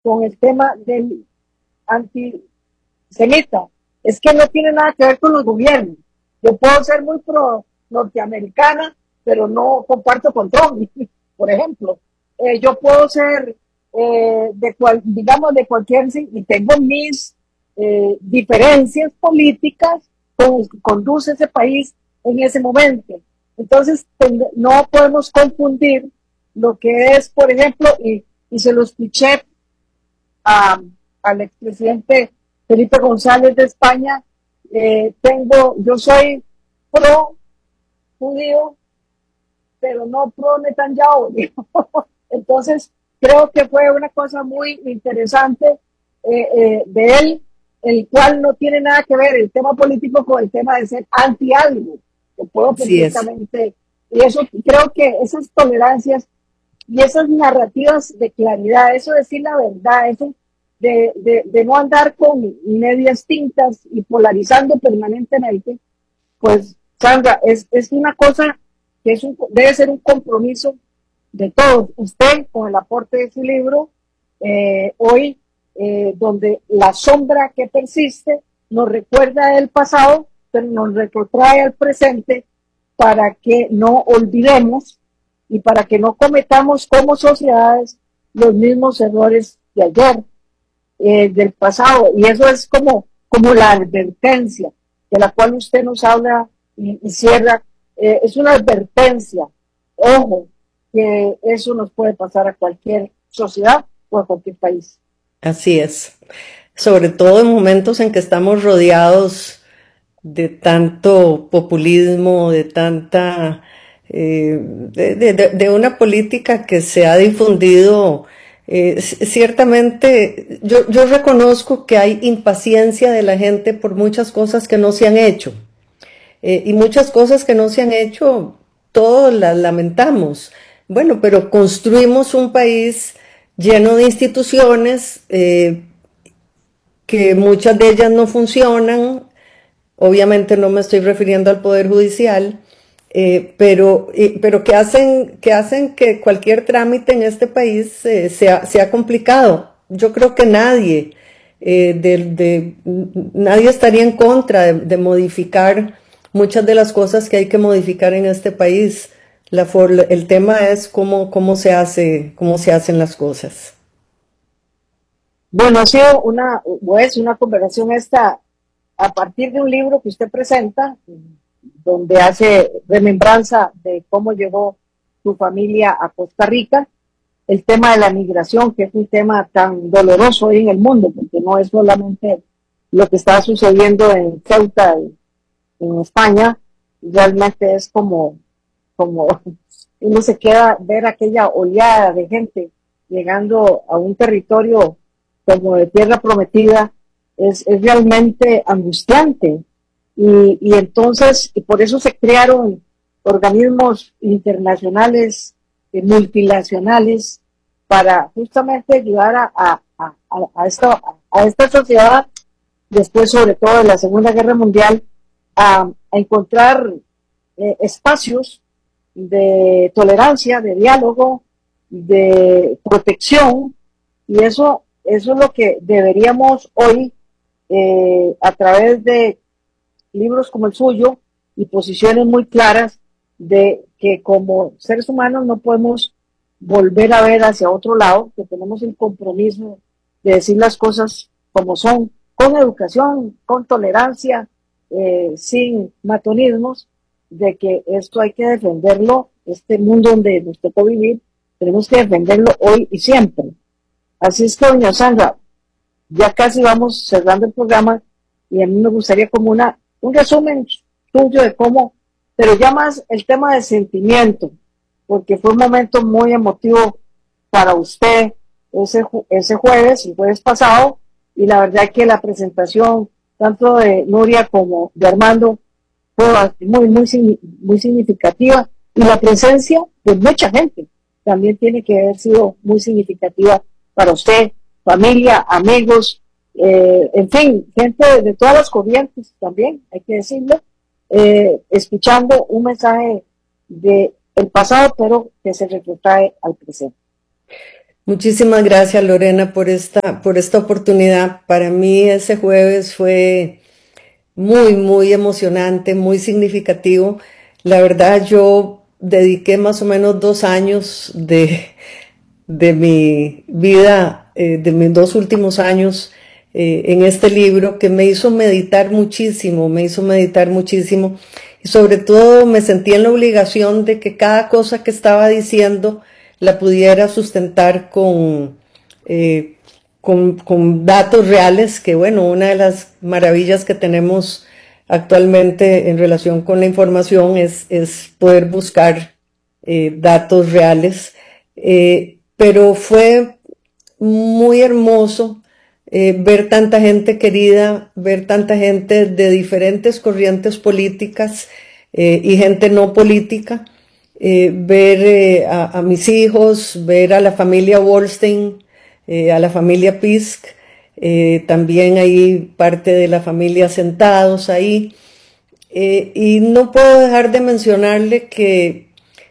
con el tema del antisemita. Es que no tiene nada que ver con los gobiernos. Yo puedo ser muy pro norteamericana, pero no comparto con Trump, por ejemplo. Yo puedo ser digamos, de cualquier, y tengo mis diferencias políticas con conduce ese país en ese momento. Entonces, no podemos confundir lo que es, por ejemplo, y se lo escuché al expresidente Felipe González de España, yo soy pro judío, pero no pro Netanyahu. Entonces, creo que fue una cosa muy interesante de él, el cual no tiene nada que ver el tema político con el tema de ser anti algo, que puedo perfectamente, y eso creo que esas tolerancias y esas narrativas de claridad, eso de decir la verdad, eso de no andar con medias tintas y polarizando permanentemente, pues Sandra, es una cosa que debe ser un compromiso de todos. Usted, con el aporte de su libro, hoy, donde la sombra que persiste nos recuerda del pasado, pero nos retrotrae al presente para que no olvidemos y para que no cometamos como sociedades los mismos errores de ayer, del pasado. Y eso es como la advertencia de la cual usted nos habla y cierra. Es una advertencia. Ojo, que eso nos puede pasar a cualquier sociedad o a cualquier país. Así es. Sobre todo en momentos en que estamos rodeados de tanto populismo, de tanta, de una política que se ha difundido. Ciertamente, yo reconozco que hay impaciencia de la gente por muchas cosas que no se han hecho. Y muchas cosas que no se han hecho, todos las lamentamos. Bueno, pero construimos un país lleno de instituciones, que muchas de ellas no funcionan. Obviamente no me estoy refiriendo al Poder Judicial, pero que hacen que cualquier trámite en este país sea complicado. Yo creo que nadie estaría en contra de modificar muchas de las cosas que hay que modificar en este país. El tema es cómo se hacen las cosas. Bueno, ha sido una conversación esta a partir de un libro que usted presenta, donde hace remembranza de cómo llegó su familia a Costa Rica, el tema de la migración, que es un tema tan doloroso hoy en el mundo, porque no es solamente lo que está sucediendo en Ceuta, en España, realmente es como uno se queda ver aquella oleada de gente llegando a un territorio como de tierra prometida, es realmente angustiante. Y entonces, y por eso se crearon organismos internacionales, multilaterales, para justamente ayudar a esta sociedad, después sobre todo de la Segunda Guerra Mundial, a encontrar espacios de tolerancia, de diálogo, de protección, y eso es lo que deberíamos hoy, a través de libros como el suyo y posiciones muy claras, de que como seres humanos no podemos volver a ver hacia otro lado, que tenemos el compromiso de decir las cosas como son, con educación, con tolerancia, sin matonismos, de que esto hay que defenderlo, este mundo donde nos tocó vivir, tenemos que defenderlo hoy y siempre. Así es que, doña Sandra, ya casi vamos cerrando el programa, y a mí me gustaría como un resumen tuyo de cómo, pero ya más el tema de sentimiento, porque fue un momento muy emotivo para usted ese jueves, el jueves pasado, y la verdad que la presentación tanto de Nuria como de Armando fue muy significativa, y la presencia de mucha gente también tiene que haber sido muy significativa para usted, familia, amigos, en fin, gente de todas las corrientes también, hay que decirlo, escuchando un mensaje de el pasado, pero que se retrotrae al presente. Muchísimas gracias, Lorena, por esta oportunidad. Para mí ese jueves fue muy, muy emocionante, muy significativo. La verdad, yo dediqué más o menos 2 años de mi vida, de mis 2 últimos años, en este libro que me hizo meditar muchísimo, y sobre todo me sentí en la obligación de que cada cosa que estaba diciendo la pudiera sustentar eh, con datos reales, que bueno, una de las maravillas que tenemos actualmente en relación con la información es poder buscar datos reales. Pero fue muy hermoso ver tanta gente querida, ver tanta gente de diferentes corrientes políticas y gente no política, ver a mis hijos, ver a la familia Wolstein, a la familia Pisk, también hay parte de la familia sentados ahí. Y no puedo dejar de mencionarle que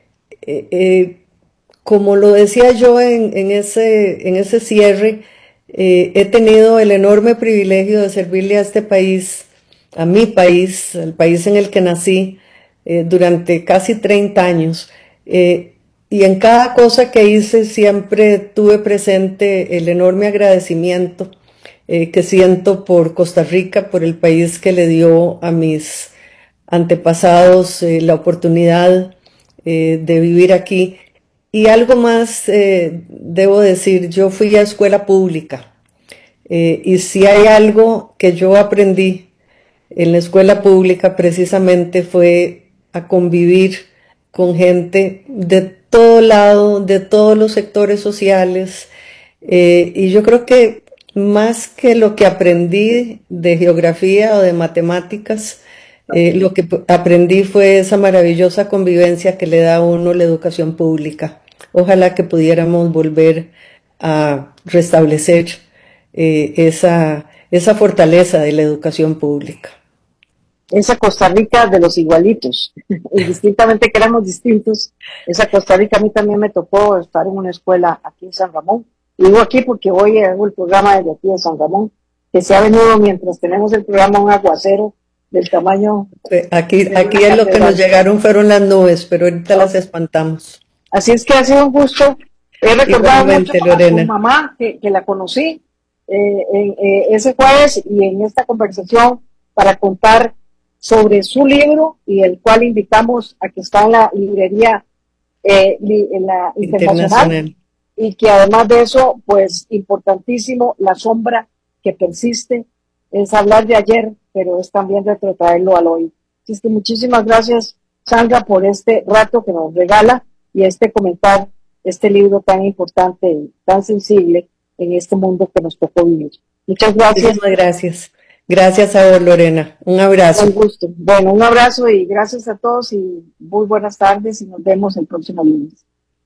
como lo decía yo en ese cierre, he tenido el enorme privilegio de servirle a este país, a mi país, al país en el que nací, durante casi 30 años. Y en cada cosa que hice siempre tuve presente el enorme agradecimiento que siento por Costa Rica, por el país que le dio a mis antepasados la oportunidad de vivir aquí. Y algo más debo decir, yo fui a escuela pública y si hay algo que yo aprendí en la escuela pública precisamente fue a convivir con gente de todo lado, de todos los sectores sociales, y yo creo que más que lo que aprendí de geografía o de matemáticas, lo que aprendí fue esa maravillosa convivencia que le da a uno la educación pública. Ojalá que pudiéramos volver a restablecer esa fortaleza de la educación pública. Esa Costa Rica de los igualitos, indistintamente que éramos distintos, esa Costa Rica a mí también me tocó estar en una escuela aquí en San Ramón. Y digo aquí porque hoy hago el programa desde aquí de San Ramón, que se ha venido mientras tenemos el programa un aguacero del tamaño. Aquí es lo que nos llegaron fueron las nubes, pero ahorita las espantamos. Así es que ha sido un gusto. He recordado mucho a tu mamá, que la conocí ese jueves y en esta conversación para contar sobre su libro y el cual invitamos a que está en la librería en la internacional, y que además de eso, pues importantísimo, la sombra que persiste es hablar de ayer, pero es también retrotraerlo al hoy. Así es que muchísimas gracias, Sandra, por este rato que nos regala y comentar este libro tan importante y tan sensible en este mundo que nos tocó vivir. Muchas gracias. Muchísimas gracias. Gracias a vos, Lorena. Un abrazo. Un gusto. Bueno, un abrazo y gracias a todos y muy buenas tardes y nos vemos el próximo lunes.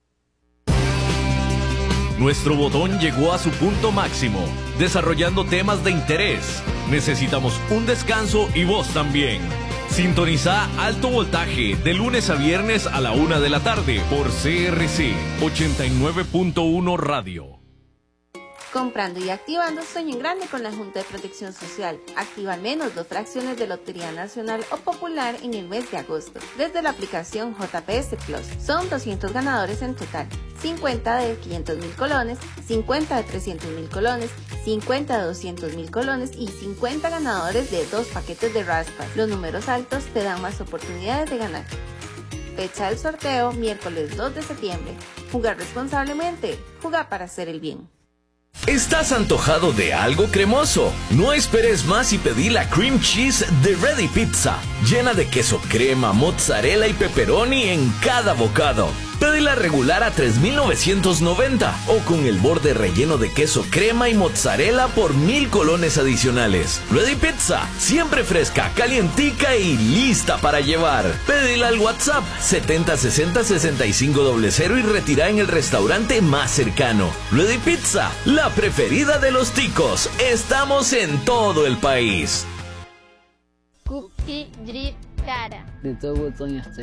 Nuestro botón llegó a su punto máximo, desarrollando temas de interés. Necesitamos un descanso y vos también. Sintoniza Alto Voltaje de lunes a viernes a la 1 de la tarde por CRC 89.1 Radio. Comprando y activando Sueño en Grande con la Junta de Protección Social. Activa al menos 2 fracciones de Lotería Nacional o Popular en el mes de agosto, desde la aplicación JPS Plus. Son 200 ganadores en total. 50 de 500,000 colones, 50 de 300,000 colones, 50 de 200,000 colones y 50 ganadores de 2 paquetes de raspas. Los números altos te dan más oportunidades de ganar. Fecha del sorteo, miércoles 2 de septiembre. Jugar responsablemente. Jugar para hacer el bien. ¿Estás antojado de algo cremoso? No esperes más y pedí la cream cheese de Ready Pizza, llena de queso crema, mozzarella y pepperoni en cada bocado. Pedila regular a $3,990 o con el borde relleno de queso crema y mozzarella por 1,000 colones adicionales. Ready Pizza, siempre fresca, calientica y lista para llevar. Pedila al WhatsApp 7060-6500 y retira en el restaurante más cercano. Ready Pizza, la preferida de los ticos. Estamos en todo el país. Cookie Drip Cara. De todo botón y azteca.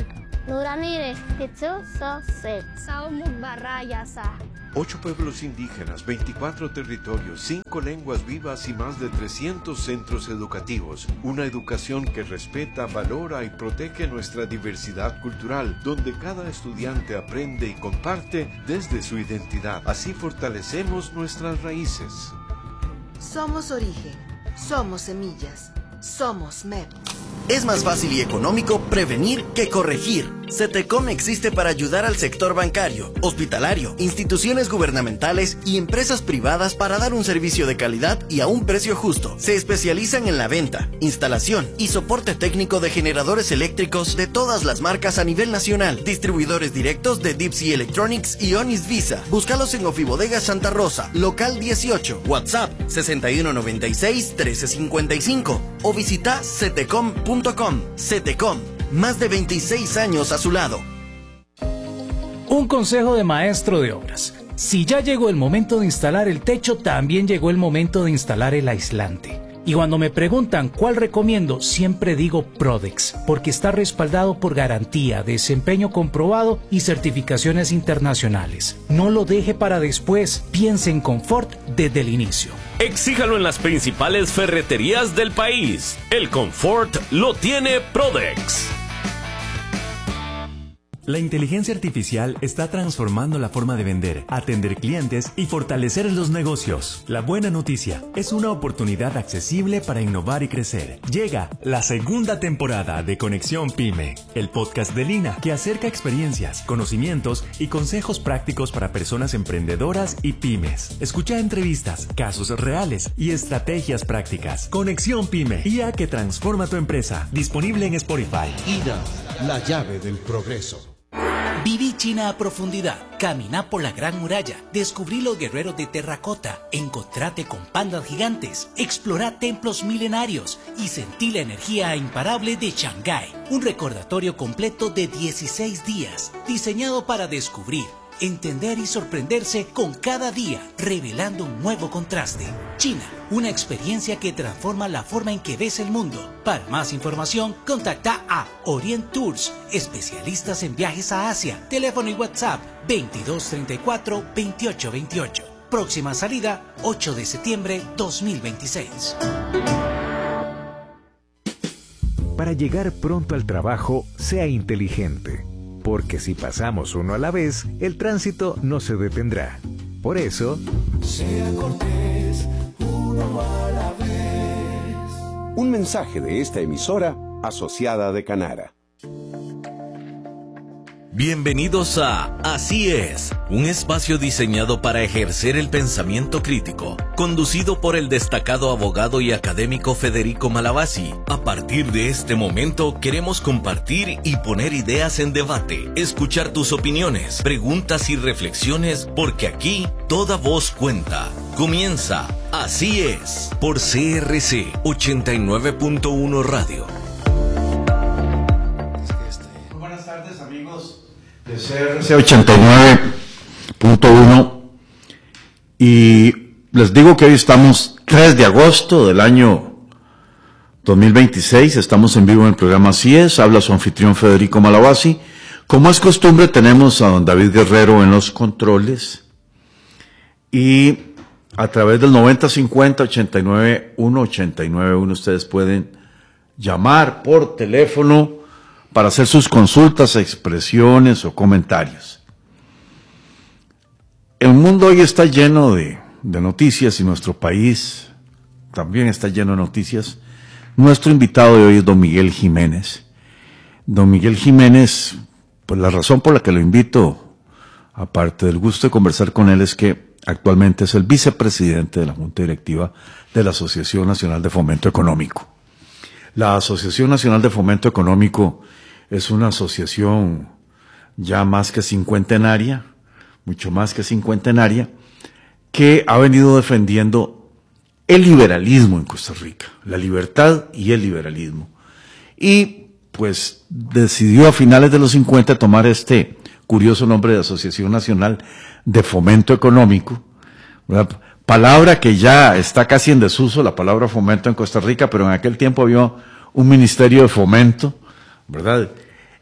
Nuranire, Hitsu, So, Se, Saumuk Barrayasa. 8 pueblos indígenas, 24 territorios, 5 lenguas vivas y más de 300 centros educativos. Una educación que respeta, valora y protege nuestra diversidad cultural, donde cada estudiante aprende y comparte desde su identidad. Así fortalecemos nuestras raíces. Somos origen, somos semillas, somos MEP. Es más fácil y económico prevenir que corregir. CETECOM existe para ayudar al sector bancario, hospitalario, instituciones gubernamentales y empresas privadas para dar un servicio de calidad y a un precio justo. Se especializan en la venta, instalación y soporte técnico de generadores eléctricos de todas las marcas a nivel nacional. Distribuidores directos de Deep Sea Electronics y Onis Visa. Búscalos en Ofibodega Santa Rosa, local 18, WhatsApp 6196-1355 o visita cetecom.com. CETECOM, más de 26 años a su lado. Un consejo de maestro de obras. Si ya llegó el momento de instalar el techo, también llegó el momento de instalar el aislante. Y cuando me preguntan cuál recomiendo, siempre digo Prodex, porque está respaldado por garantía, desempeño comprobado y certificaciones internacionales. No lo deje para después, piense en confort desde el inicio. Exíjalo en las principales ferreterías del país. El confort lo tiene Prodex. La inteligencia artificial está transformando la forma de vender, atender clientes y fortalecer los negocios. La buena noticia es una oportunidad accesible para innovar y crecer. Llega la segunda temporada de Conexión Pyme, el podcast de Lina que acerca experiencias, conocimientos y consejos prácticos para personas emprendedoras y pymes. Escucha entrevistas, casos reales y estrategias prácticas. Conexión Pyme, IA que transforma tu empresa. Disponible en Spotify. IDA, la llave del progreso. Viví China a profundidad, caminá por la Gran Muralla, descubrí los guerreros de terracota, encontrate con pandas gigantes, explorá templos milenarios y sentí la energía imparable de Shanghái. Un recordatorio completo de 16 días, diseñado para descubrir, entender y sorprenderse con cada día, revelando un nuevo contraste. China, una experiencia que transforma la forma en que ves el mundo. Para más información, contacta a Orient Tours, especialistas en viajes a Asia. Teléfono y WhatsApp 2234-2828. Próxima salida 8 de septiembre 2026. Para llegar pronto al trabajo, sea inteligente. Porque si pasamos uno a la vez, el tránsito no se detendrá. Por eso, sea cortés, uno a la vez. Un mensaje de esta emisora asociada de Canara. Bienvenidos a Así es, un espacio diseñado para ejercer el pensamiento crítico, conducido por el destacado abogado y académico Federico Malavasi. A partir de este momento queremos compartir y poner ideas en debate, escuchar tus opiniones, preguntas y reflexiones, porque aquí toda voz cuenta. Comienza Así es, por CRC 89.1 Radio. De CRC 89.1 y les digo que hoy estamos 3 de agosto del año 2026, estamos en vivo en el programa Así es, habla su anfitrión Federico Malavasi. Como es costumbre tenemos a don David Guerrero en los controles y a través del 9050-89-1 ustedes pueden llamar por teléfono para hacer sus consultas, expresiones o comentarios. El mundo hoy está lleno de noticias y nuestro país también está lleno de noticias. Nuestro invitado de hoy es don Miguel Jiménez. Don Miguel Jiménez, pues la razón por la que lo invito, aparte del gusto de conversar con él, es que actualmente es el vicepresidente de la Junta Directiva de la Asociación Nacional de Fomento Económico. La Asociación Nacional de Fomento Económico es una asociación ya más que cincuentenaria, mucho más que cincuentenaria, que ha venido defendiendo el liberalismo en Costa Rica, la libertad y el liberalismo. Y pues decidió a finales de los 50 tomar este curioso nombre de Asociación Nacional de Fomento Económico, ¿verdad? Palabra que ya está casi en desuso, la palabra fomento en Costa Rica, pero en aquel tiempo había un ministerio de fomento, ¿verdad?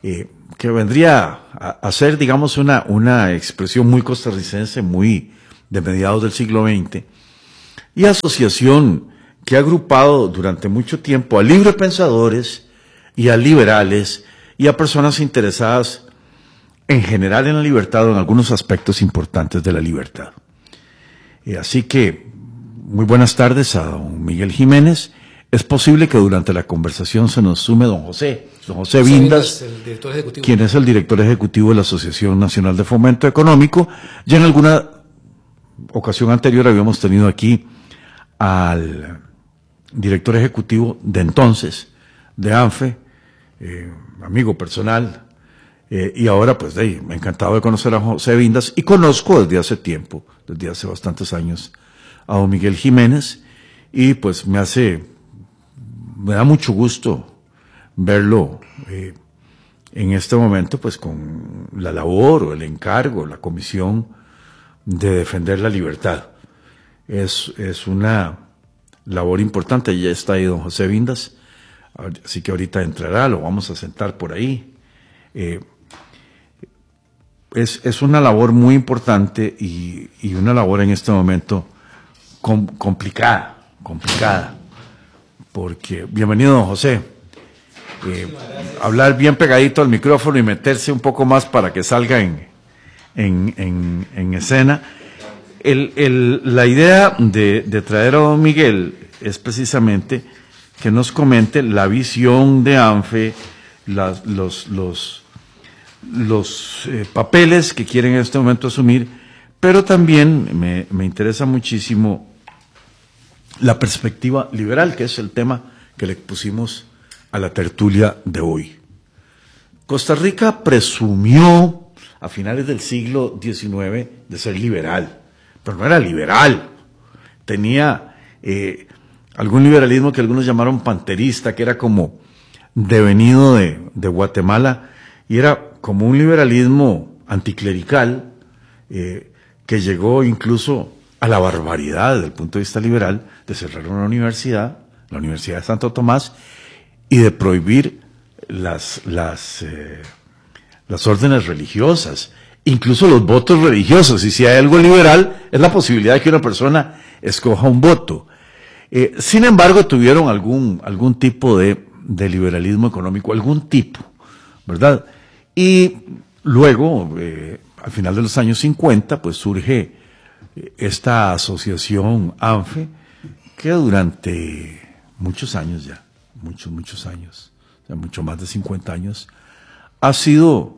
vendría a ser, digamos, una expresión muy costarricense, muy de mediados del siglo XX, y asociación que ha agrupado durante mucho tiempo a librepensadores y a liberales y a personas interesadas en general en la libertad o en algunos aspectos importantes de la libertad. Así que, muy buenas tardes a don Miguel Jiménez. Es posible que durante la conversación se nos sume don José Vindas, quien es el director ejecutivo de la Asociación Nacional de Fomento Económico. Ya en alguna ocasión anterior habíamos tenido aquí al director ejecutivo de entonces, de ANFE, amigo personal, y ahora pues me he encantado de conocer a José Vindas, y conozco desde hace tiempo, desde hace bastantes años, a don Miguel Jiménez, y pues me da mucho gusto verlo en este momento pues con la labor o el encargo, la comisión de defender la libertad. Es una labor importante. Ya está ahí don José Vindas, así que ahorita entrará, lo vamos a sentar por ahí. Es una labor muy importante y una labor en este momento complicada, porque, bienvenido don José, hablar bien pegadito al micrófono y meterse un poco más para que salga en escena. La idea de traer a don Miguel es precisamente que nos comente la visión de ANFE, los papeles que quieren en este momento asumir, pero también me interesa muchísimo la perspectiva liberal, que es el tema que le pusimos a la tertulia de hoy. Costa Rica presumió a finales del siglo XIX de ser liberal, pero no era liberal. Tenía algún liberalismo que algunos llamaron panterista, que era como devenido de Guatemala, y era como un liberalismo anticlerical que llegó incluso a la barbaridad desde el punto de vista liberal de cerrar una universidad, la Universidad de Santo Tomás, y de prohibir las órdenes religiosas, incluso los votos religiosos. Y si hay algo liberal, es la posibilidad de que una persona escoja un voto. Sin embargo, tuvieron algún tipo de liberalismo económico, algún tipo, ¿verdad? Y luego, al final de los años 50, pues surge esta asociación ANFE, que durante muchos años ya, muchos años, o sea, mucho más de 50 años, ha sido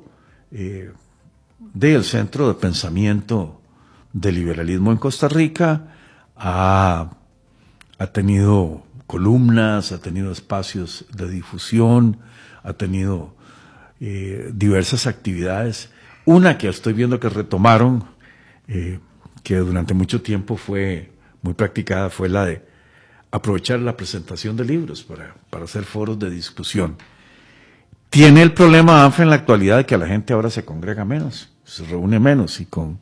del centro de pensamiento del liberalismo en Costa Rica. Ha tenido columnas, ha tenido espacios de difusión, ha tenido diversas actividades. Una que estoy viendo que retomaron, que durante mucho tiempo fue muy practicada, fue la de aprovechar la presentación de libros para hacer foros de discusión. Tiene el problema ANFE en la actualidad de que la gente ahora se congrega menos, se reúne menos, y con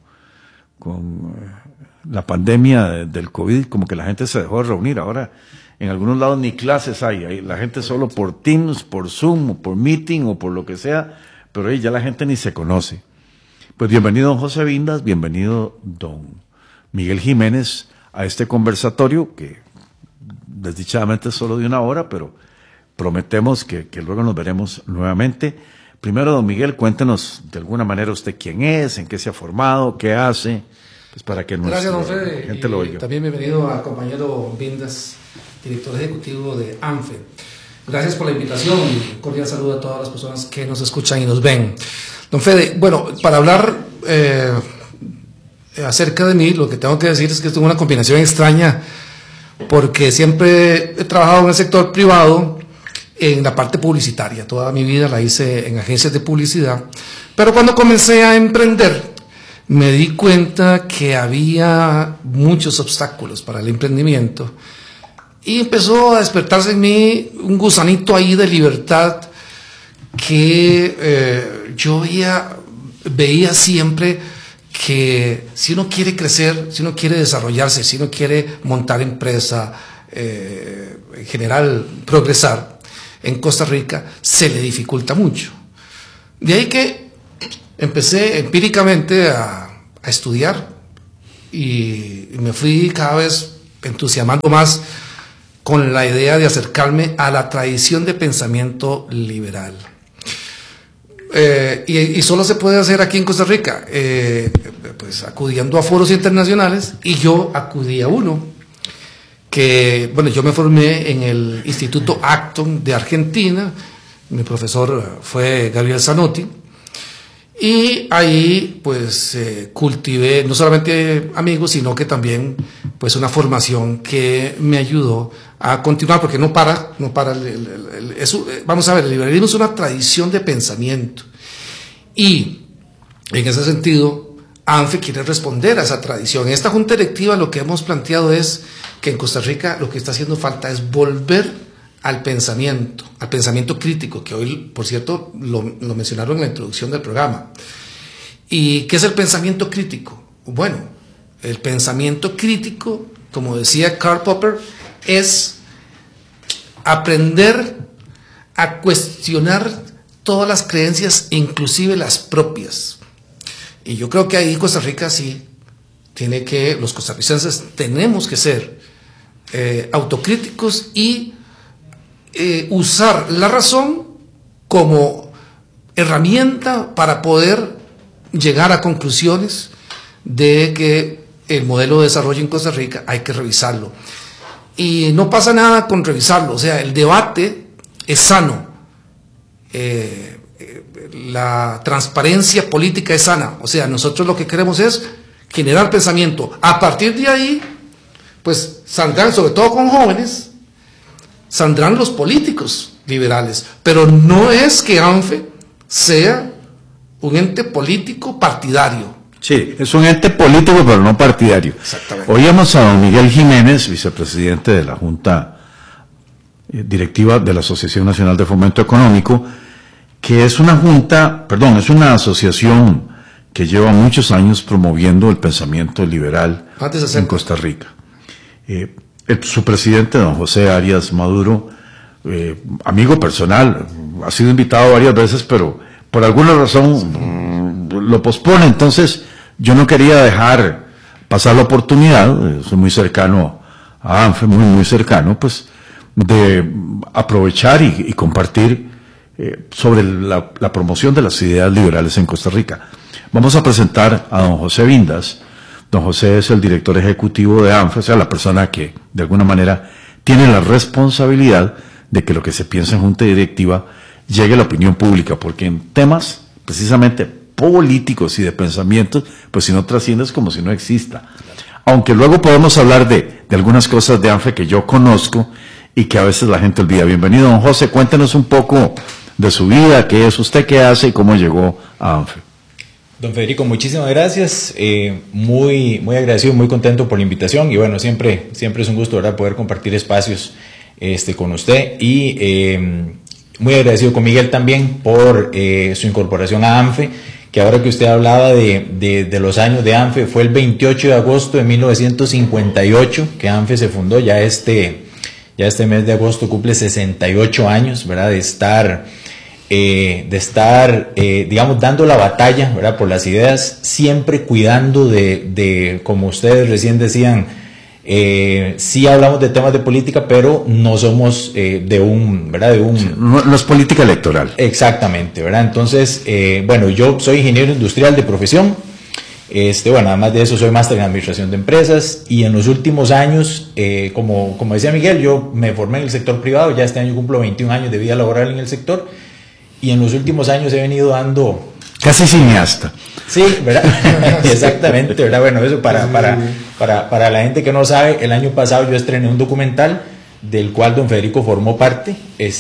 la pandemia del COVID, como que la gente se dejó de reunir. Ahora en algunos lados ni clases hay la gente solo por Teams, por Zoom, o por Meeting, o por lo que sea, pero ahí ya la gente ni se conoce. Pues bienvenido don José Vindas, bienvenido don Miguel Jiménez a este conversatorio, que desdichadamente es solo de una hora, pero prometemos que luego nos veremos nuevamente. Primero, don Miguel, cuéntenos de alguna manera usted quién es, en qué se ha formado, qué hace, pues para que nuestra gente lo oiga. También bienvenido al compañero Vindas, director ejecutivo de ANFE. Gracias por la invitación y un cordial saludo a todas las personas que nos escuchan y nos ven. Don Fede, bueno, para hablar acerca de mí, lo que tengo que decir es que tengo una combinación extraña, porque siempre he trabajado en el sector privado, en la parte publicitaria. Toda mi vida la hice en agencias de publicidad, pero cuando comencé a emprender me di cuenta que había muchos obstáculos para el emprendimiento y empezó a despertarse en mí un gusanito ahí de libertad que yo veía siempre que si uno quiere crecer, si uno quiere desarrollarse, si uno quiere montar empresa, en general progresar en Costa Rica, se le dificulta mucho. De ahí que empecé empíricamente a estudiar y me fui cada vez entusiasmando más con la idea de acercarme a la tradición de pensamiento liberal. Y solo se puede hacer aquí en Costa Rica, pues acudiendo a foros internacionales, y yo acudí a uno, que, bueno, yo me formé en el Instituto Acton de Argentina, mi profesor fue Gabriel Zanotti, y ahí pues cultivé no solamente amigos, sino que también pues una formación que me ayudó a continuar, porque no para vamos a ver, el liberalismo es una tradición de pensamiento, y en ese sentido ANFE quiere responder a esa tradición. En esta junta directiva lo que hemos planteado es que en Costa Rica lo que está haciendo falta es volver al pensamiento crítico, que hoy, por cierto, lo mencionaron en la introducción del programa. ¿Y qué es el pensamiento crítico? Bueno, el pensamiento crítico, como decía Karl Popper, es aprender a cuestionar todas las creencias, inclusive las propias. Y yo creo que ahí Costa Rica sí tiene que, los costarricenses tenemos que ser autocríticos y usar la razón como herramienta para poder llegar a conclusiones de que el modelo de desarrollo en Costa Rica hay que revisarlo. Y no pasa nada con revisarlo, o sea, el debate es sano, la transparencia política es sana, o sea, nosotros lo que queremos es generar pensamiento. A partir de ahí, pues saldrán, sobre todo con jóvenes, saldrán los políticos liberales, pero no es que ANFE sea un ente político partidario. Sí, es un ente político pero no partidario. Exactamente. Oíamos a don Miguel Jiménez, vicepresidente de la Junta Directiva de la Asociación Nacional de Fomento Económico, que es una es una asociación que lleva muchos años promoviendo el pensamiento liberal en Costa Rica. Su presidente, don José Arias Maduro, amigo personal, ha sido invitado varias veces, pero por alguna razón lo pospone. Entonces yo no quería dejar pasar la oportunidad, soy muy cercano a ANFE, muy cercano, pues de aprovechar y compartir sobre la promoción de las ideas liberales en Costa Rica. Vamos a presentar a don José Vindas. Don José es el director ejecutivo de ANFE, o sea, la persona que de alguna manera tiene la responsabilidad de que lo que se piensa en junta directiva llegue a la opinión pública, porque en temas precisamente políticos y de pensamientos, pues si no trasciende es como si no exista. Aunque luego podemos hablar de algunas cosas de ANFE que yo conozco y que a veces la gente olvida. Bienvenido, don José, cuéntenos un poco de su vida, qué es usted, qué hace y cómo llegó a ANFE. Don Federico, muchísimas gracias, muy agradecido, muy contento por la invitación, y bueno, siempre es un gusto, ¿verdad?, poder compartir espacios con usted, y muy agradecido con Miguel también por su incorporación a ANFE, que ahora que usted hablaba de los años de ANFE, fue el 28 de agosto de 1958 que ANFE se fundó. Ya este mes de agosto cumple 68 años, ¿verdad?, de estar digamos, dando la batalla, ¿verdad?, por las ideas, siempre cuidando de como ustedes recién decían, sí hablamos de temas de política, pero no somos ¿verdad? No es política electoral. Exactamente, ¿verdad? Entonces, bueno, yo soy ingeniero industrial de profesión, bueno, además de eso soy máster en administración de empresas, y en los últimos años, como decía Miguel, yo me formé en el sector privado, ya este año cumplo 21 años de vida laboral en el sector, y en los últimos años he venido dando... Casi cineasta. Sí, ¿verdad? Exactamente, ¿verdad? Bueno, eso para la gente que no sabe, el año pasado yo estrené un documental del cual don Federico formó parte.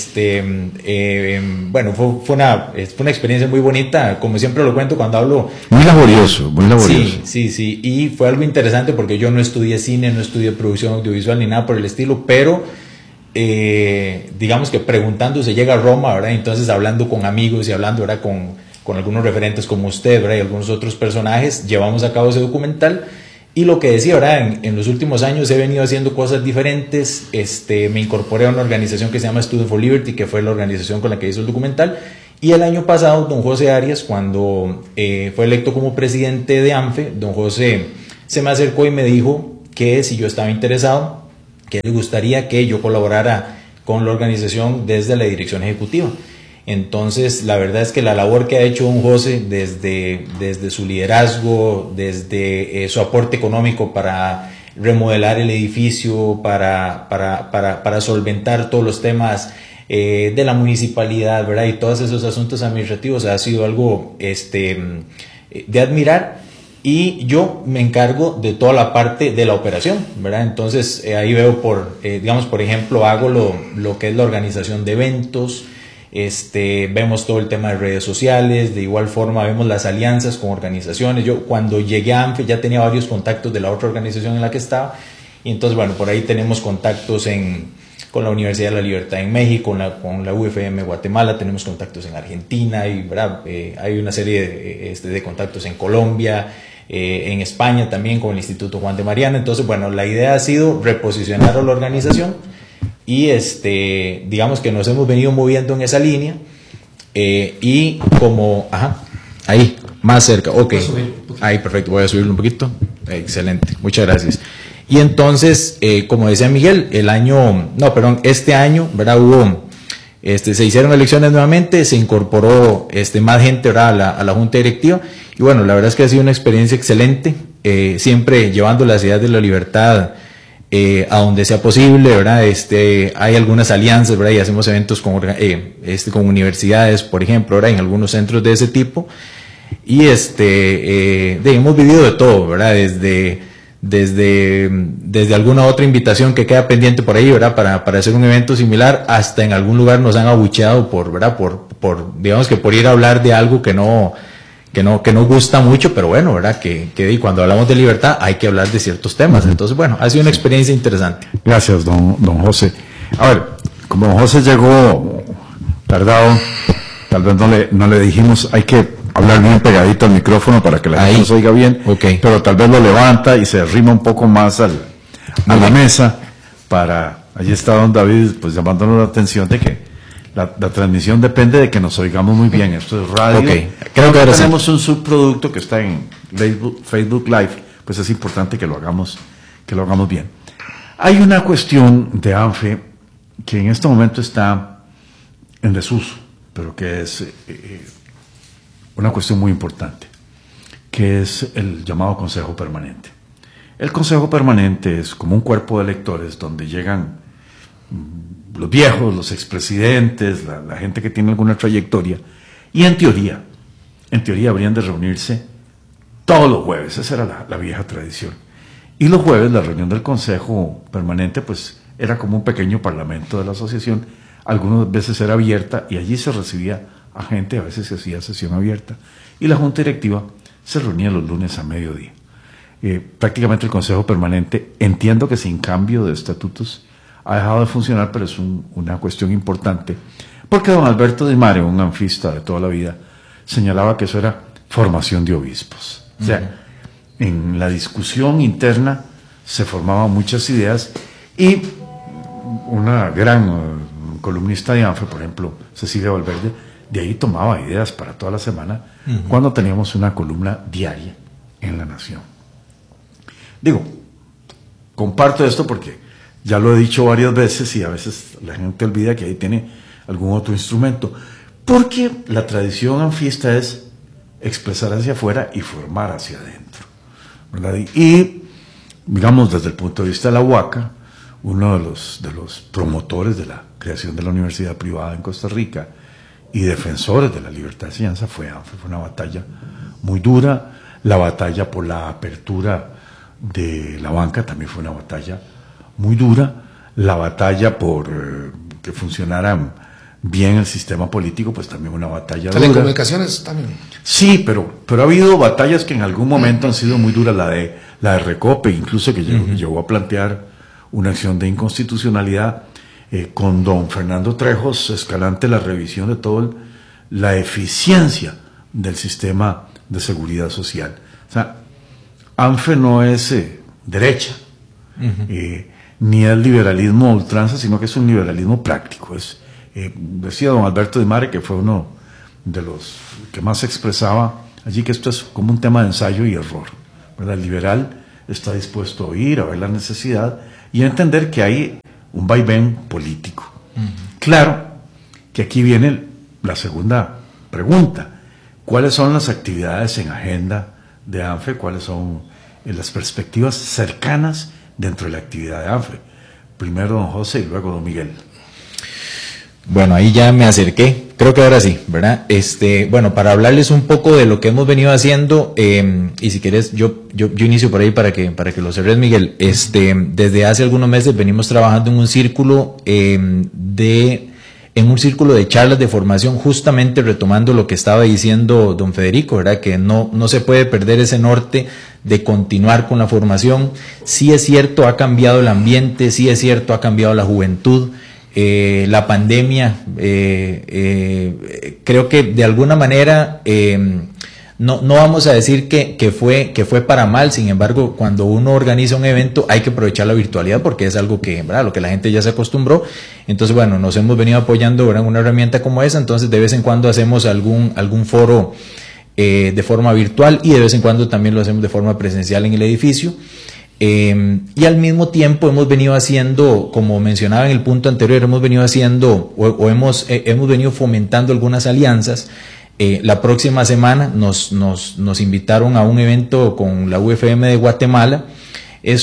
Bueno, fue una experiencia muy bonita, como siempre lo cuento cuando hablo. Muy laborioso. Sí, y fue algo interesante porque yo no estudié cine, no estudié producción audiovisual ni nada por el estilo, pero digamos que preguntando se llega a Roma, ¿verdad? Entonces hablando con amigos y hablando, ¿verdad?, con algunos referentes como usted, ¿verdad?, y algunos otros personajes, llevamos a cabo ese documental. Y lo que decía, ¿verdad?, en los últimos años he venido haciendo cosas diferentes. Me incorporé a una organización que se llama Student for Liberty, que fue la organización con la que hizo el documental, Y el año pasado, don José Arias, cuando fue electo como presidente de ANFE, don José se me acercó y me dijo que si yo estaba interesado, que le gustaría que yo colaborara con la organización desde la dirección ejecutiva. Entonces, la verdad es que la labor que ha hecho don José desde su liderazgo, desde su aporte económico para remodelar el edificio, para solventar todos los temas de la municipalidad, ¿verdad? Y todos esos asuntos administrativos ha sido algo de admirar. Y yo me encargo de toda la parte de la operación, ¿verdad? Entonces ahí veo digamos, por ejemplo, hago lo que es la organización de eventos, vemos todo el tema de redes sociales, de igual forma vemos las alianzas con organizaciones. Yo cuando llegué a ANFE ya tenía varios contactos de la otra organización en la que estaba, y entonces bueno, por ahí tenemos contactos con la Universidad de la Libertad en México, con la UFM Guatemala, tenemos contactos en Argentina, y ¿verdad? Hay una serie de contactos en Colombia, en España también con el Instituto Juan de Mariana. Entonces bueno, la idea ha sido reposicionar a la organización, y digamos que nos hemos venido moviendo en esa línea, y como ahí más cerca, ok, ahí perfecto, voy a subirlo un poquito, excelente, muchas gracias. Y entonces, como decía Miguel, este año, ¿verdad? Se hicieron elecciones nuevamente, se incorporó más gente, ¿verdad? a la junta directiva, y bueno, la verdad es que ha sido una experiencia excelente, siempre llevando las ideas de la libertad a donde sea posible, ¿verdad? Hay algunas alianzas, ¿verdad? Y hacemos eventos con universidades, por ejemplo, ¿verdad? En algunos centros de ese tipo, y hemos vivido de todo, ¿verdad? Desde alguna otra invitación que queda pendiente por ahí, ¿verdad? Para hacer un evento similar, hasta en algún lugar nos han abucheado ¿verdad? Digamos que por ir a hablar de algo que no gusta mucho, pero bueno, ¿verdad? Que cuando hablamos de libertad hay que hablar de ciertos temas. Entonces, bueno, ha sido una experiencia interesante. Gracias, don José. A ver, como don José llegó tardado, tal vez no le dijimos, hay que hablar bien pegadito al micrófono para que la gente nos oiga bien, pero tal vez lo levanta y se arrima un poco más a la mesa allí está don David, pues llamándonos la atención de que la transmisión depende de que nos oigamos muy bien. Esto es radio. Creo que ahora tenemos un subproducto que está en Facebook Live, pues es importante que lo hagamos bien. Hay una cuestión de ANFE que en este momento está en desuso, pero que es una cuestión muy importante, que es el llamado Consejo Permanente. El Consejo Permanente es como un cuerpo de electores donde llegan los viejos, los expresidentes, la gente que tiene alguna trayectoria, y en teoría habrían de reunirse todos los jueves. Esa era la vieja tradición. Y los jueves la reunión del Consejo Permanente pues era como un pequeño parlamento de la asociación. Algunas veces era abierta y allí se recibía a gente, a veces se hacía sesión abierta, y la Junta Directiva se reunía los lunes a mediodía. Prácticamente el Consejo Permanente, entiendo que sin cambio de estatutos ha dejado de funcionar, pero es una cuestión importante, porque don Alberto Di Mare, un anfista de toda la vida, señalaba que eso era formación de obispos. O sea, en la discusión interna se formaban muchas ideas, y una gran columnista de ANFE, por ejemplo, Cecilia Valverde, de ahí tomaba ideas para toda la semana, cuando teníamos una columna diaria en La Nación. Digo, comparto esto porque ya lo he dicho varias veces y a veces la gente olvida que ahí tiene algún otro instrumento, porque la tradición anfista es expresar hacia afuera y formar hacia adentro, ¿verdad? Y digamos, desde el punto de vista de la UACA, uno de los promotores de la creación de la universidad privada en Costa Rica y defensores de la libertad de enseñanza fue ANFE. Fue una batalla muy dura. La batalla por la apertura de la banca también fue una batalla muy dura. La batalla por que funcionara bien el sistema político, pues también una batalla dura. Telecomunicaciones también. Sí, pero ha habido batallas que en algún momento han sido muy duras. La de Recope, incluso, que llegó a plantear una acción de inconstitucionalidad con don Fernando Trejos Escalante, la revisión de toda la eficiencia del sistema de seguridad social. O sea, ANFE no es derecha, ni es liberalismo a ultranza, sino que es un liberalismo práctico. Decía don Alberto Di Mare, que fue uno de los que más expresaba allí, que esto es como un tema de ensayo y error, ¿verdad? El liberal está dispuesto a oír, a ver la necesidad y a entender que hay un vaivén político. Claro que aquí viene la segunda pregunta: ¿cuáles son las actividades en agenda de ANFE? ¿Cuáles son las perspectivas cercanas dentro de la actividad de ANFE? Primero don José y luego don Miguel. Bueno, ahí ya me acerqué, creo que ahora sí, ¿verdad? Bueno, para hablarles un poco de lo que hemos venido haciendo, y si quieres, yo inicio por ahí para que lo cerres, Miguel. Desde hace algunos meses venimos trabajando en un círculo de charlas de formación, justamente retomando lo que estaba diciendo don Federico, ¿verdad? Que no se puede perder ese norte de continuar con la formación. Sí es cierto, ha cambiado el ambiente, sí es cierto, ha cambiado la juventud. La pandemia, creo que de alguna manera no vamos a decir que fue para mal. Sin embargo, cuando uno organiza un evento hay que aprovechar la virtualidad, porque es algo que, ¿verdad?, lo que la gente ya se acostumbró. Entonces, bueno, nos hemos venido apoyando, ¿verdad?, en una herramienta como esa. Entonces, de vez en cuando hacemos algún foro de forma virtual, y de vez en cuando también lo hacemos de forma presencial en el edificio. Y al mismo tiempo hemos venido haciendo, como mencionaba en el punto anterior, hemos venido haciendo hemos venido fomentando algunas alianzas. La próxima semana nos invitaron a un evento con la UFM de Guatemala. La